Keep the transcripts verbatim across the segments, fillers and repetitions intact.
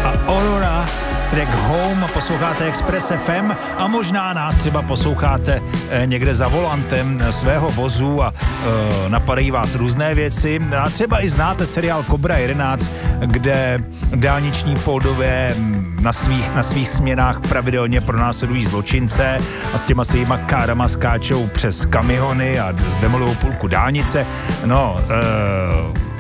a Aurora, track Home, posloucháte Express F M a možná nás třeba posloucháte eh, někde za volantem svého vozu a eh, napadají vás různé věci a třeba i znáte seriál Kobra jedenáct, kde dálniční poldové na svých, na svých směnách pravidelně pronásledují zločince a s těma svýma kárama skáčou přes kamiony a zdemolují půlku dálnice. No, eh,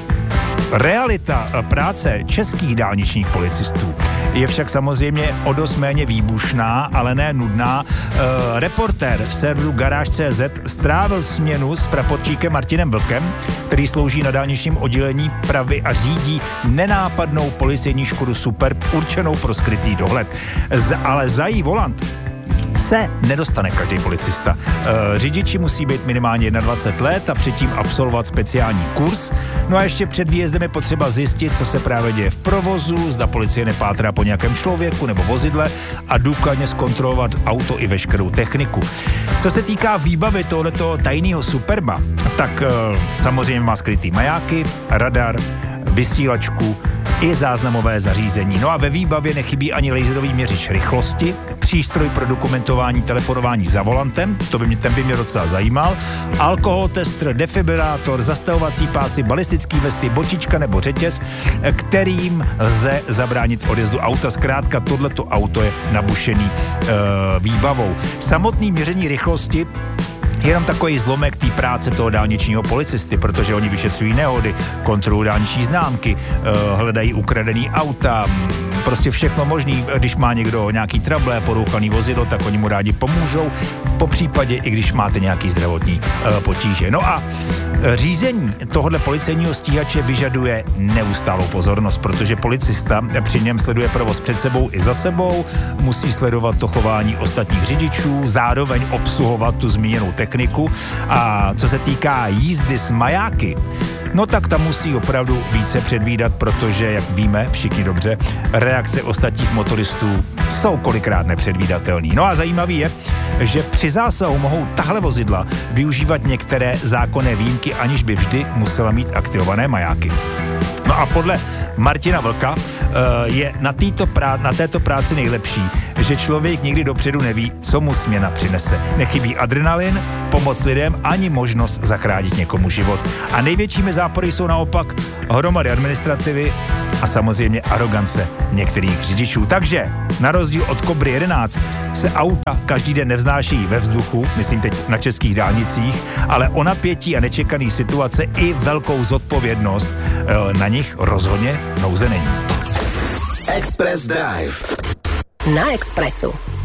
realita práce českých dálničních policistů je však samozřejmě o dost méně výbušná, ale ne nudná. E, reportér serveru Garáž tečka cé zet strávil směnu s praporčíkem Martinem Vlkem, který slouží na dálničním oddělení Pravy a řídí nenápadnou policejní Škodu Superb určenou pro skrytý dohled. Z, ale za jí volant se nedostane každý policista. E, řidiči musí být minimálně dvacet jedna let a předtím absolvovat speciální kurz. No a ještě před výjezdem je potřeba zjistit, co se právě děje v provozu, zda policie nepátrá po nějakém člověku nebo vozidle a důkladně zkontrolovat auto i veškerou techniku. Co se týká výbavy tohoto tajného Superba, tak e, samozřejmě má skrytý majáky, radar, vysílačku i záznamové zařízení. No a ve výbavě nechybí ani laserový měřič rychlosti, přístroj pro dokumentování telefonování za volantem, to by mě, ten by mě docela zajímal, alkohol tester, defibrilátor, zastavovací pásy, balistický vesty, bočička nebo řetěz, kterým lze zabránit odjezdu auta. Zkrátka, tohleto auto je nabušený e, výbavou. Samotný měření rychlosti jenom takový zlomek té práce toho dálničního policisty, protože oni vyšetřují nehody, kontrolují dálniční známky, hledají ukradený auta, prostě všechno možný. Když má někdo nějaký trable, porouchaný vozidlo, tak oni mu rádi pomůžou, po případě i když máte nějaký zdravotní potíže. No a řízení tohohle policejního stíhače vyžaduje neustálou pozornost, protože policista při něm sleduje provoz před sebou i za sebou, musí sledovat to chování ostatních řidičů, zároveň obsluhovat tu zmíněnou techniku a co se týká jízdy s majáky, no tak tam musí opravdu více předvídat, protože, jak víme všichni dobře, reakce ostatních motoristů jsou kolikrát nepředvídatelný. No a zajímavý je, že při zásahu mohou tahle vozidla využívat některé zákonné výjimky, aniž by vždy musela mít aktivované majáky. No a podle Martina Vlka uh, je na, týto prá- na této práci nejlepší, že člověk nikdy dopředu neví, co mu směna přinese. Nechybí adrenalin, pomoc lidem, ani možnost zachránit někomu život. A největšími zápory jsou naopak hromady administrativy a samozřejmě arogance některých řidičů. Takže na rozdíl od Kobry jedenáct se auta každý den nevznáší ve vzduchu, myslím teď na českých dálnicích, ale o napětí a nečekaný situace i velkou zodpovědnost na nich rozhodně nouze není. Express Drive na Expressu.